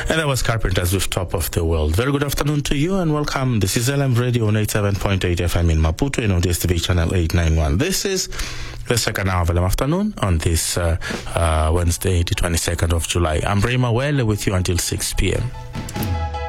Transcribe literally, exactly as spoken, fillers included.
And that was Carpenters with Top of the World. Very good afternoon to you and welcome. This is L M Radio on eighty-seven point eight F M in Maputo and on D S T V channel eight ninety-one. This is the second hour of L M afternoon on this uh, uh, Wednesday, the twenty-second of July. I'm Rayma Well with you until six p.m.